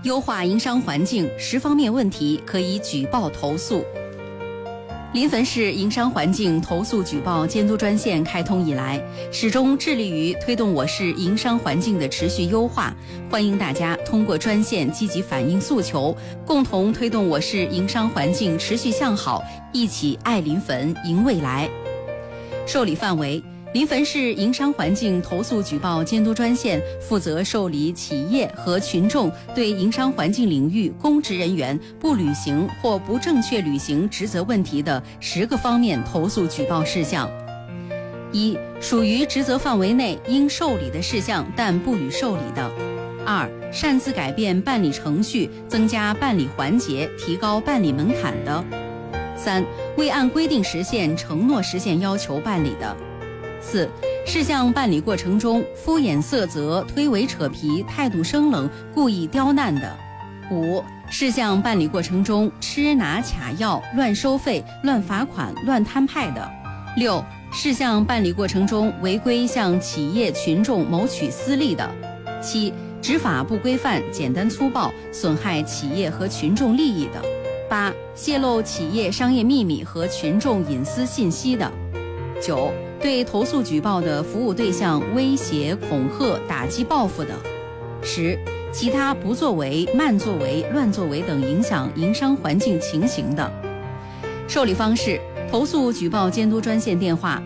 优化营商环境10方面问题可以举报投诉。临汾市营商环境投诉举报监督专线开通以来，始终致力于推动我市营商环境的持续优化。欢迎大家通过专线积极反映诉求，共同推动我市营商环境持续向好，一起爱临汾赢未来。受理范围：临汾市营商环境投诉举报监督专线负责受理企业和群众对营商环境领域公职人员不履行或不正确履行职责问题的10个方面投诉举报事项。1、属于职责范围内应受理的事项但不予受理的。2、擅自改变办理程序，增加办理环节，提高办理门槛的。3、未按规定时限承诺实现要求办理的。4、事项办理过程中敷衍塞责、推诿扯皮、态度生冷、故意刁难的。5、事项办理过程中吃拿卡要、乱收费、乱罚款、乱摊派的。6、事项办理过程中违规向企业群众谋取私利的。7、执法不规范、简单粗暴，损害企业和群众利益的。8、泄露企业商业秘密和群众隐私信息的。9、对投诉举报的服务对象威胁、恐吓、打击、报复的。10、其他不作为、慢作为、乱作为等影响营商环境情形的。受理方式：投诉举报监督专线电话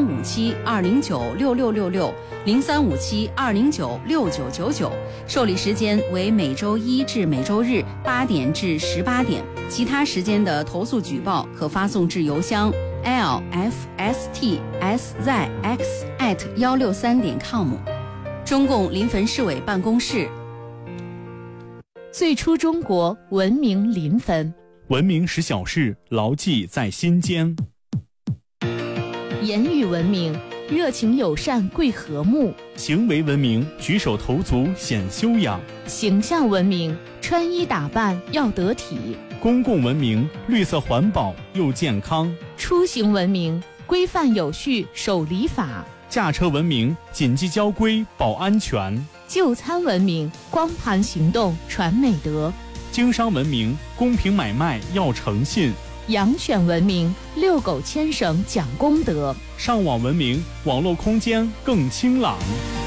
0357-209-6666、0357-209-6999，受理时间为每周一至每周日8点至18点，其他时间的投诉举报可发送至邮箱lfstsz@163.com。中共临汾市委办公室。 最初中国，文明临汾。 文明使小事牢记在心间。 言语文明，热情友善贵和睦； 行为文明，举手投足显修养； 形象文明，穿衣打扮要得体； 公共文明，绿色环保又健康； 出行文明，规范有序守礼法； 驾车文明，谨记交规保安全； 就餐文明，光盘行动传美德； 经商文明，公平买卖要诚信； 养犬文明，遛狗牵绳讲公德； 上网文明，网络空间更清朗。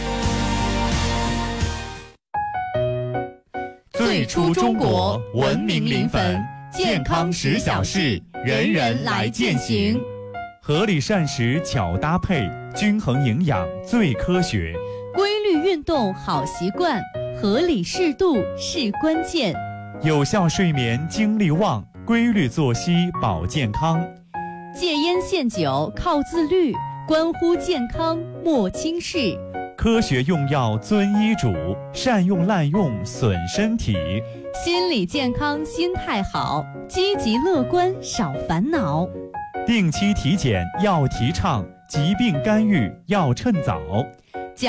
最初中国，文明临汾，健康10小事，人人来践行。 合理膳食巧搭配，均衡营养最科学。 规律运动好习惯，合理适度是关键。 有效睡眠精力旺，规律作息保健康。 戒烟限酒靠自律，关乎健康莫轻视。 科学用药遵医嘱，善用滥用损身体。 心理健康心态好，积极乐观少烦恼。 定期体检要提倡，疾病干预要趁早。